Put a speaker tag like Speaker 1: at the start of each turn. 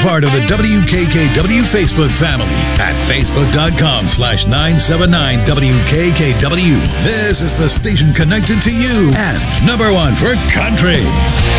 Speaker 1: part of the WKKW Facebook family at facebook.com/979WKKW. This is the station connected to you and number one for country.